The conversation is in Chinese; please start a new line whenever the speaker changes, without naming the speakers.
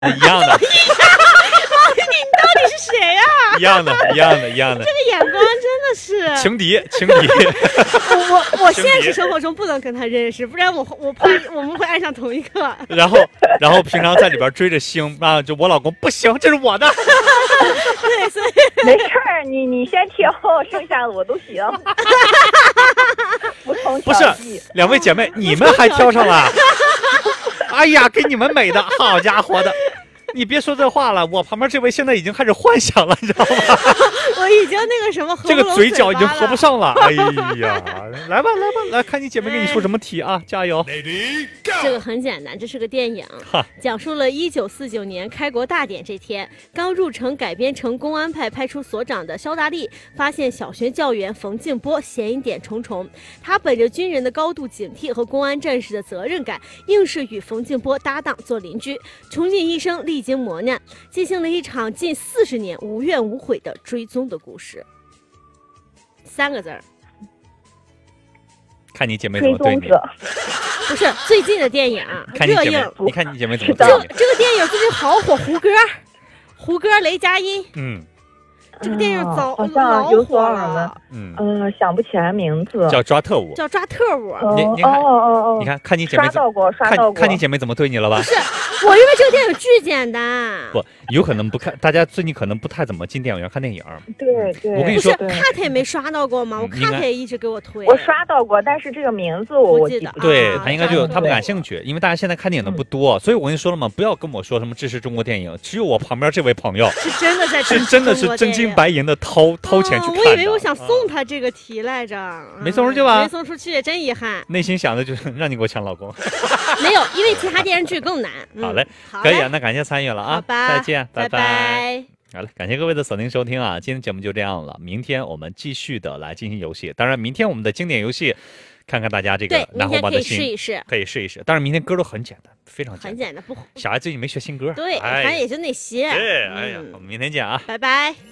一样的。
你到底是谁呀？
一样的。
这个眼光真的是
情敌。
我现实生活中不能跟他认识，不然我怕我们会爱上同一个。
然后平常在里边追着星啊，就我老公不行，这是我的。
对，所以
没事儿，你先挑，剩下的我都行。
不是，两位姐妹，你们还挑上了？哎呀，给你们美的，好家伙的！你别说这话了，我旁边这位现在已经开始幻想了，你知道吗？
我已经那个什么，
这个嘴角已经合不上了。哎呀，来吧，来看你姐妹跟你出什么题啊！加油！
这个很简单，这是个电影，讲述了1949年开国大典这天，刚入城改编成公安派派出所长的肖大力，发现小学教员冯静波嫌疑点重重，他本着军人的高度警惕和公安战士的责任感，硬是与冯静波搭档做邻居，穷尽一生历经磨难，进行了一场近40年无怨无悔的追踪的故事。3个字儿，
看你姐妹怎么对你。
不是最近的电影，热映。
你看你姐妹怎么对你。
这个电影最近好火，胡歌、雷佳音。这个电影
好像有所耳闻，想不起来名字。
叫抓特务。
你
看你姐妹
刷到过，
看你姐妹怎么对你了吧？
不是，我认为这个电影巨简单。
不，有可能不看，大家最近可能不太怎么进电影院看电影。
对，
我跟你说，
不是他也没刷到过吗？我看他也一直给我推。
我刷到过，但是这个名字我
记得。
对，他应该他不感兴趣，因为大家现在看电影的不多，所以我跟你说了嘛，不要跟我说什么支持中国电影，只有我旁边这位朋友
是真的在，
是真的是真金白银的掏钱去看的。
我以为我想送他这个题来着，
没送出去吧？
没送出去，真遗憾。
内心想的就是让你给我抢老公。
没有，因为其他电视剧更难。
好嘞，可以啊，那感谢参与了啊，再见，
拜拜。
好了，感谢各位的锁定收听啊，今天节目就这样了，明天我们继续的来进行游戏，当然明天我们的经典游戏，看看大家这个拿红包的心，可以试一试，当然明天歌都很简单，非常简单，
不。
小孩最近没学新歌，
对，反正也就那些。
对，哎呀，我们明天见啊，
拜拜。